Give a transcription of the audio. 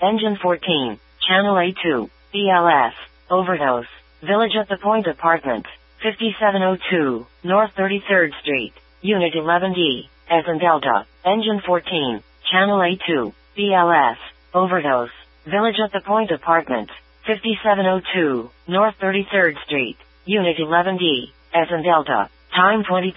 Engine 14, Channel A2, BLS, overdose. Village at the Point Apartments, 5702, North 33rd Street, Unit 11D, as in Delta. Engine 14, Channel A2, BLS, overdose. Village at the Point Apartments, 5702, North 33rd Street, Unit 11D, as in Delta. Time 23.